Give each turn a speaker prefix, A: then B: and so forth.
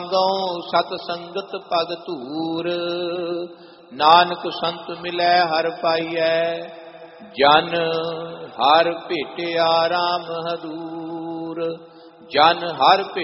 A: ਗਉ ਸਤ ਸੰਗਤ ਪਗ ਧੂਰ, ਨਾਨਕ ਸੰਤ ਮਿਲੈ ਹਰ ਪਾਈਐ, ਜਨ ਹਰ ਭੇਟਿਆ ਰਾਮ ਹਦੂਰ। ਜਨ ਹਰ